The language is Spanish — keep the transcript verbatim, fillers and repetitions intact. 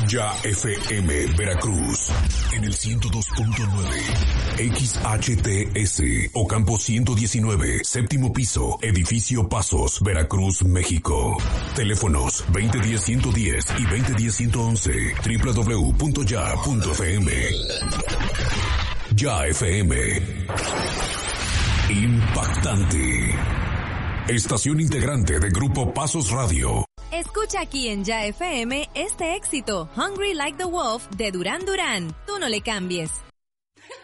Ya F M Veracruz en el ciento dos punto nueve, X H T S Ocampo ciento diecinueve, séptimo piso, edificio Pasos, Veracruz, México. Teléfonos veinte diez ciento diez y veinte diez ciento once, doble u doble u doble u punto ya punto f m. Ya F M. Impactante. Estación integrante de Grupo Pasos Radio. Escucha aquí en Ya F M este éxito, Hungry Like the Wolf, de Duran Duran. Tú no le cambies.